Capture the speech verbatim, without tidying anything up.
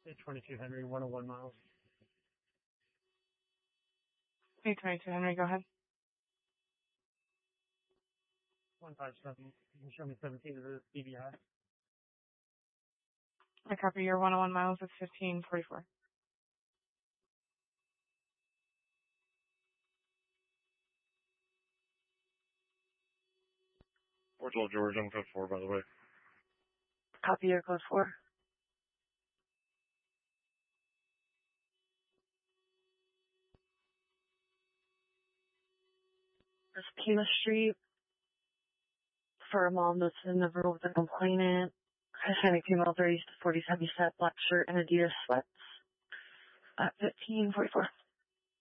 eight twenty-two Henry, one oh one miles. eight twenty-two Henry, go ahead. one five seven. You can show me seventeen of the D V I. I copy your one oh one miles. It's fifteen forty-four. Fort twelve George, I'm code four, by the way. Copy your code four. There's Kima Street for a mom that's in the room with the complainant. Hispanic female, thirty to forty, heavy set, black shirt, and Adidas sweats. At fifteen forty-four.